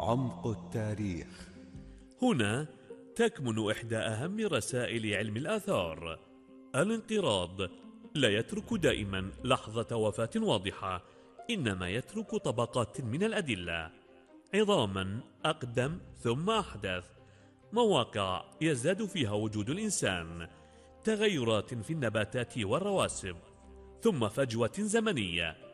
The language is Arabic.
عمق التاريخ. هنا تكمن إحدى أهم رسائل علم الآثار. الانقراض لا يترك دائما لحظة وفاة واضحة، إنما يترك طبقات من الأدلة، عظاما أقدم ثم أحدث، مواقع يزداد فيها وجود الإنسان، تغيرات في النباتات والرواسب، ثم فجوة زمنية